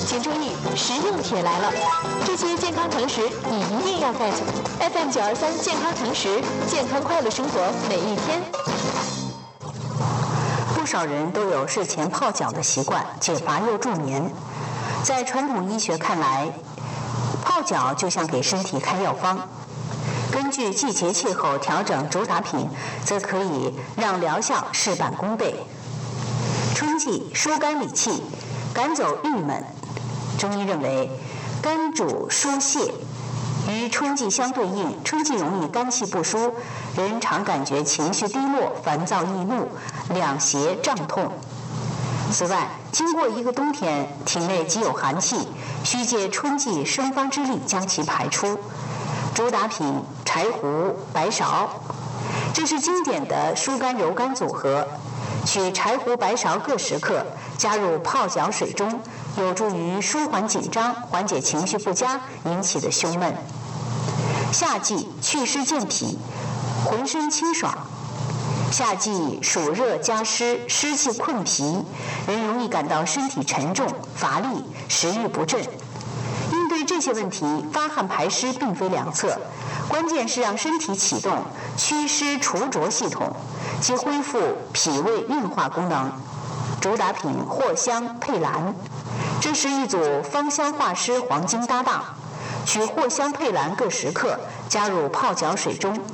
请注意，食用帖来了，这些健康常识你一定要 get。FM 923健康常识，健康快乐生活每一天。 不少人都有睡前泡脚的习惯，解乏又助眠。在传统医学看来，泡脚就像给身体开药方。根据季节气候调整主打品，则可以让疗效事半功倍。春季疏肝理气，赶走郁闷。中医认为，肝主疏泄，与春季相对应，春季容易肝气不舒，人常感觉情绪低落、烦躁易怒、两胁胀痛。此外，经过一个冬天，体内积有寒气，需借春季生方之力将其排出。主打品柴胡、白芍，这是经典的疏肝柔肝组合。取柴胡、白芍各10克，加入泡脚水中，有助于舒缓紧张，缓解情绪不佳引起的胸闷。夏季祛湿健脾，浑身清爽。夏季暑热加湿，湿气困脾，人容易感到身体沉重、乏力、食欲不振。应对这些问题，发汗排湿并非良策，关键是让身体启动祛湿除浊系统，即恢复脾胃运化功能。主打品藿香、佩兰，这是一组芳香化湿黄金搭档。取藿香、佩兰各10克，加入泡脚水中，